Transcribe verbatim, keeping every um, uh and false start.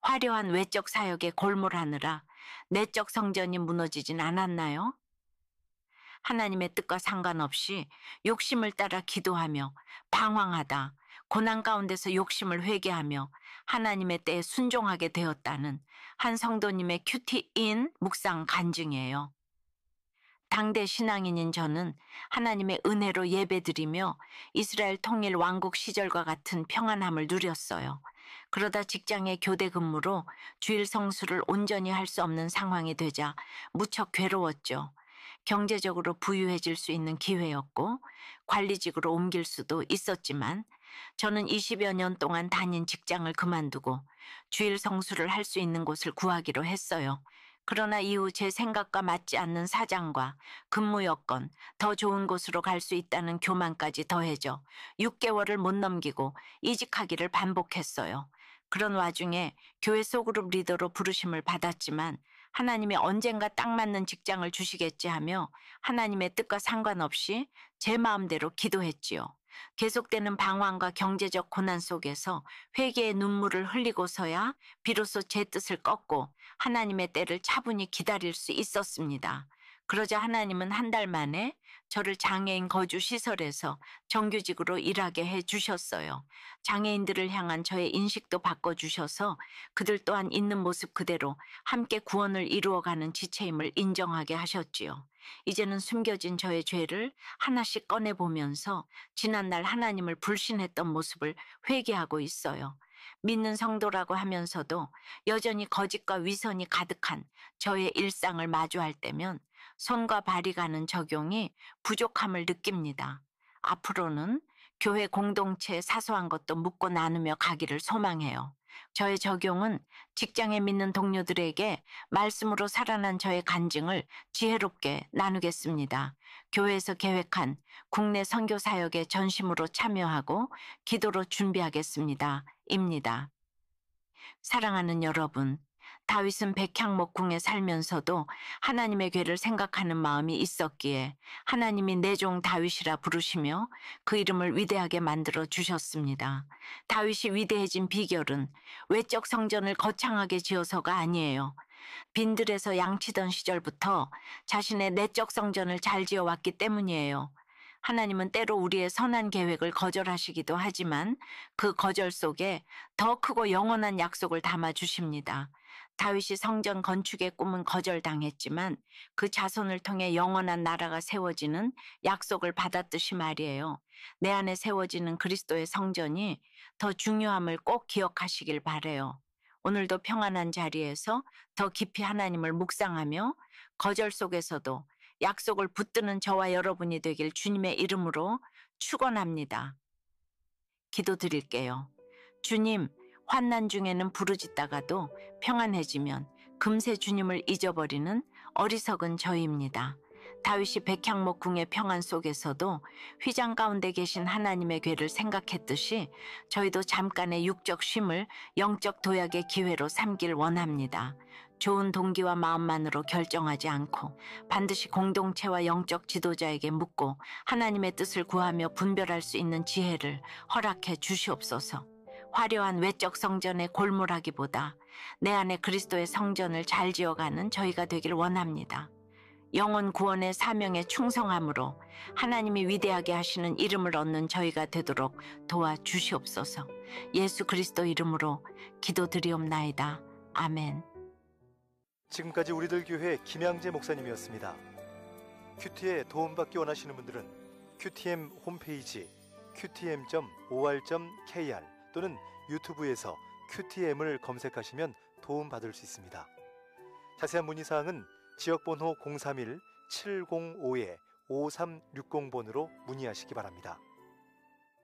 화려한 외적 사역에 골몰하느라 내적 성전이 무너지진 않았나요? 하나님의 뜻과 상관없이 욕심을 따라 기도하며 방황하다 고난 가운데서 욕심을 회개하며 하나님의 때에 순종하게 되었다는 한 성도님의 큐티인 묵상 간증이에요. 당대 신앙인인 저는 하나님의 은혜로 예배드리며 이스라엘 통일 왕국 시절과 같은 평안함을 누렸어요. 그러다 직장의 교대 근무로 주일 성수를 온전히 할 수 없는 상황이 되자 무척 괴로웠죠. 경제적으로 부유해질 수 있는 기회였고 관리직으로 옮길 수도 있었지만 저는 이십여 년 동안 다닌 직장을 그만두고 주일 성수를 할 수 있는 곳을 구하기로 했어요. 그러나 이후 제 생각과 맞지 않는 사장과 근무 여건, 더 좋은 곳으로 갈 수 있다는 교만까지 더해져 육 개월을 못 넘기고 이직하기를 반복했어요. 그런 와중에 교회 소그룹 리더로 부르심을 받았지만 하나님이 언젠가 딱 맞는 직장을 주시겠지 하며 하나님의 뜻과 상관없이 제 마음대로 기도했지요. 계속되는 방황과 경제적 고난 속에서 회개의 눈물을 흘리고서야 비로소 제 뜻을 꺾고 하나님의 때를 차분히 기다릴 수 있었습니다. 그러자 하나님은 한 달 만에 저를 장애인 거주 시설에서 정규직으로 일하게 해 주셨어요. 장애인들을 향한 저의 인식도 바꿔주셔서 그들 또한 있는 모습 그대로 함께 구원을 이루어가는 지체임을 인정하게 하셨지요. 이제는 숨겨진 저의 죄를 하나씩 꺼내보면서 지난날 하나님을 불신했던 모습을 회개하고 있어요. 믿는 성도라고 하면서도 여전히 거짓과 위선이 가득한 저의 일상을 마주할 때면 손과 발이 가는 적용이 부족함을 느낍니다. 앞으로는 교회 공동체의 사소한 것도 묻고 나누며 가기를 소망해요. 저의 적용은 직장에 믿는 동료들에게 말씀으로 살아난 저의 간증을 지혜롭게 나누겠습니다. 교회에서 계획한 국내 선교 사역에 전심으로 참여하고 기도로 준비하겠습니다. 입니다. 사랑하는 여러분, 다윗은 백향목궁에 살면서도 하나님의 괴를 생각하는 마음이 있었기에 하나님이 내 종 다윗이라 부르시며 그 이름을 위대하게 만들어 주셨습니다. 다윗이 위대해진 비결은 외적 성전을 거창하게 지어서가 아니에요. 빈들에서 양치던 시절부터 자신의 내적 성전을 잘 지어왔기 때문이에요. 하나님은 때로 우리의 선한 계획을 거절하시기도 하지만 그 거절 속에 더 크고 영원한 약속을 담아 주십니다. 다윗이 성전 건축의 꿈은 거절당했지만 그 자손을 통해 영원한 나라가 세워지는 약속을 받았듯이 말이에요. 내 안에 세워지는 그리스도의 성전이 더 중요함을 꼭 기억하시길 바라요. 오늘도 평안한 자리에서 더 깊이 하나님을 묵상하며 거절 속에서도 약속을 붙드는 저와 여러분이 되길 주님의 이름으로 축원합니다. 기도드릴게요. 주님, 환난 중에는 부르짖다가도 평안해지면 금세 주님을 잊어버리는 어리석은 저희입니다. 다윗이 백향목궁의 평안 속에서도 휘장 가운데 계신 하나님의 괴를 생각했듯이 저희도 잠깐의 육적 쉼을 영적 도약의 기회로 삼길 원합니다. 좋은 동기와 마음만으로 결정하지 않고 반드시 공동체와 영적 지도자에게 묻고 하나님의 뜻을 구하며 분별할 수 있는 지혜를 허락해 주시옵소서. 화려한 외적 성전에 골몰하기보다 내 안에 그리스도의 성전을 잘 지어가는 저희가 되길 원합니다. 영혼 구원의 사명에 충성함으로 하나님이 위대하게 하시는 이름을 얻는 저희가 되도록 도와주시옵소서. 예수 그리스도 이름으로 기도드리옵나이다. 아멘. 지금까지 우리들 교회 김양재 목사님이었습니다. 큐티에 도움받기 원하시는 분들은 큐티엠 홈페이지 큐티엠 닷 오알 닷 케이알 또는 유튜브에서 큐티엠을 검색하시면 도움받을 수 있습니다. 자세한 문의사항은 지역번호 공삼일 칠공오 오삼육공 번으로 문의하시기 바랍니다.